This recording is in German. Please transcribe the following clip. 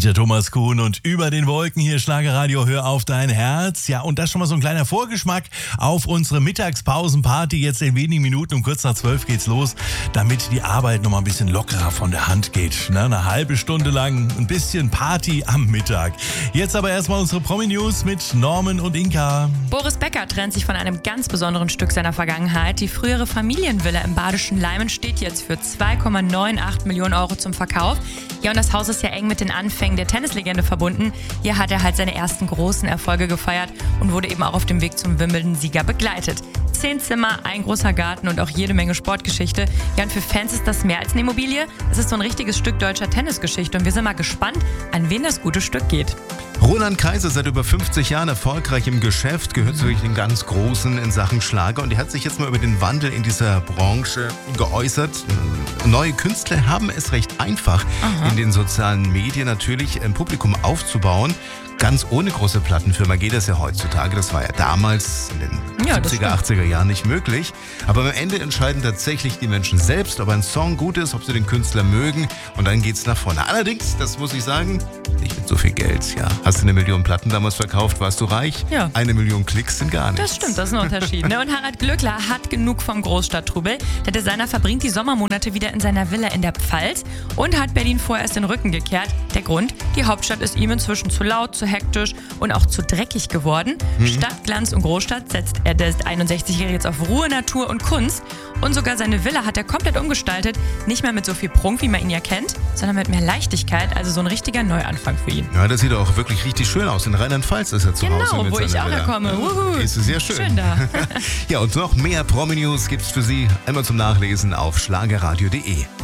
Dieter Thomas Kuhn und über den Wolken hier Schlagerradio, hör auf dein Herz. Ja, und das schon mal so ein kleiner Vorgeschmack auf unsere Mittagspausenparty. Jetzt in wenigen Minuten, um kurz nach 12 geht's los, damit die Arbeit noch mal ein bisschen lockerer von der Hand geht. Eine halbe Stunde lang ein bisschen Party am Mittag. Jetzt aber erstmal unsere Promi-News mit Norman und Inka. Boris Becker trennt sich von einem ganz besonderen Stück seiner Vergangenheit. Die frühere Familienvilla im badischen Leimen steht jetzt für 2,98 Millionen Euro zum Verkauf. Ja, und das Haus ist ja eng mit den Anfängen der Tennislegende verbunden. Hier hat er halt seine ersten großen Erfolge gefeiert und wurde eben auch auf dem Weg zum Wimbledon-Sieger begleitet. 10 Zimmer, ein großer Garten und auch jede Menge Sportgeschichte. Ja, und für Fans ist das mehr als eine Immobilie. Es ist so ein richtiges Stück deutscher Tennisgeschichte und wir sind mal gespannt, an wen das gute Stück geht. Roland Kaiser, seit über 50 Jahren erfolgreich im Geschäft, gehört zu den ganz Großen in Sachen Schlager und er hat sich jetzt mal über den Wandel in dieser Branche geäußert. Neue Künstler haben es recht einfach, in den sozialen Medien natürlich ein Publikum aufzubauen. Ganz ohne große Plattenfirma geht das ja heutzutage. Das war ja damals in den 70er, 80er Jahren nicht möglich. Aber am Ende entscheiden tatsächlich die Menschen selbst, ob ein Song gut ist, ob sie den Künstler mögen. Und dann geht's nach vorne. Allerdings, das muss ich sagen, nicht mit so viel Geld. Ja. Hast du 1 Million Platten damals verkauft, warst du reich? Ja. 1 Million Klicks sind gar nichts. Das stimmt, das ist ein Unterschied. Ne? Und Harald Glöckler hat genug vom Großstadttrubel. Der Designer verbringt die Sommermonate wieder in seiner Villa in der Pfalz und hat Berlin vorerst den Rücken gekehrt. Der Grund? Die Hauptstadt ist ihm inzwischen zu laut, zu hektisch und auch zu dreckig geworden. Statt Glanz und Großstadt setzt er der 61-Jährige jetzt auf Ruhe, Natur und Kunst. Und sogar seine Villa hat er komplett umgestaltet. Nicht mehr mit so viel Prunk, wie man ihn ja kennt, sondern mit mehr Leichtigkeit. Also so ein richtiger Neuanfang für ihn. Ja, das sieht auch wirklich richtig schön aus. In Rheinland-Pfalz ist er zu Hause Genau, mit wo ich seiner auch Villa. herkomme. Wuhu. Ist sehr schön. Schön da. Ja, und noch mehr Promi-News gibt's für Sie einmal zum Nachlesen auf schlagerradio.de.